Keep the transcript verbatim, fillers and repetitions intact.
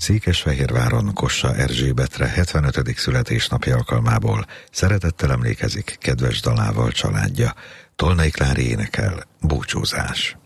Székesfehérváron Kossa Erzsébetre hetvenötödik születésnapja alkalmából szeretettel emlékezik kedves dalával családja. Tolnai Klári énekel: Búcsúzás.